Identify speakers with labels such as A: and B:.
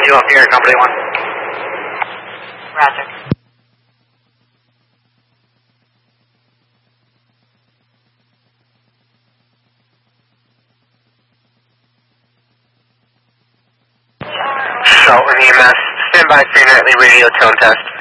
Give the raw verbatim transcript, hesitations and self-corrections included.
A: you up here, Company one.
B: Roger.
A: Shelton E M S, stand by for your nightly radio tone test.